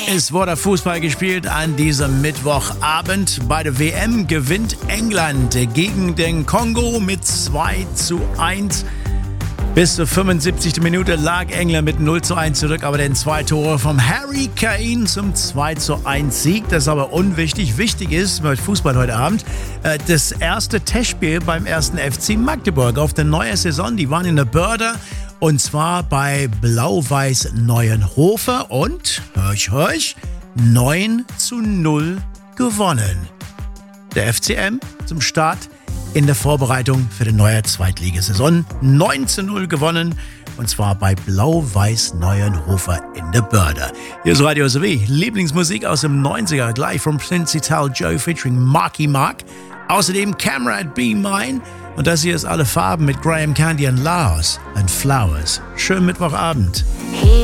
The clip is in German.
Es wurde Fußball gespielt an diesem Mittwochabend. Bei der WM gewinnt England gegen den Kongo mit 2:1. Bis zur 75. Minute lag England mit 0:1 zurück, aber dann 2 Tore vom Harry Kane zum 2:1 Sieg. Das ist aber unwichtig. Wichtig ist bei Fußball heute Abend das erste Testspiel beim 1. FC Magdeburg auf der neuen Saison. Die waren in der Börde und zwar bei Blau-Weiß Neuenhofer und, hörch, 9:0 gewonnen. Der FCM zum Start in der Vorbereitung für die neue Zweitligasaison 9:0 gewonnen. Und zwar bei Blau-Weiß Neuenhofer in der Börde. Hier ist Radio SW. Lieblingsmusik aus dem 90er, gleich vom Prince Ital Joe featuring Marky Mark. Außerdem Camarade Be Mine. Und das hier ist Alle Farben mit Graham Candy und Laos and Flowers. Schönen Mittwochabend.